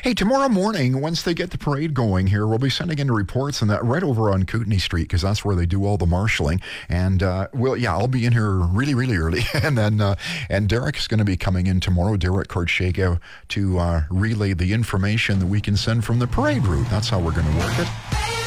Hey, tomorrow morning, once they get the parade going here, we'll be sending in reports on that right over on Kootenay Street because that's where they do all the marshalling. And I'll be in here really, really early, and Derek is going to be coming in tomorrow, Derek Kortschega, to relay the information that we can send from the parade route. That's how we're going to work it.